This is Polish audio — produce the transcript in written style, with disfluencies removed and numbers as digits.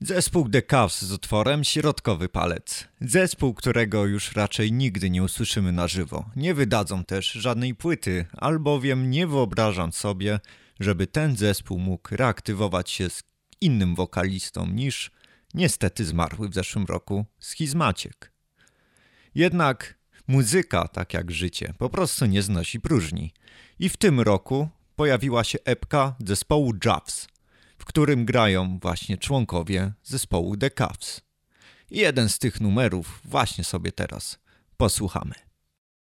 Zespół The Cavs z utworem Środkowy Palec. Zespół, którego już raczej nigdy nie usłyszymy na żywo. Nie wydadzą też żadnej płyty, albowiem nie wyobrażam sobie, żeby ten zespół mógł reaktywować się z innym wokalistą niż niestety zmarły w zeszłym roku Schizmaciek. Jednak muzyka, tak jak życie, po prostu nie znosi próżni. I w tym roku pojawiła się epka zespołu Javs, w którym grają właśnie członkowie zespołu The Cavs. I jeden z tych numerów właśnie sobie teraz posłuchamy.